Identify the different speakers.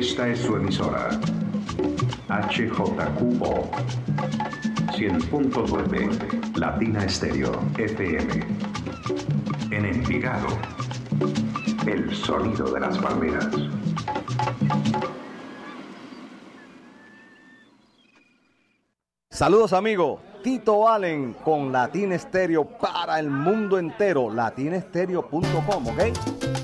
Speaker 1: Esta es su emisora. HJQO 100.9 Latina Estéreo FM. En Envigado, el sonido de las palmeras.
Speaker 2: Saludos amigos, Tito Allen con Latina Estéreo para el mundo entero, latinestereo.com, ¿ok?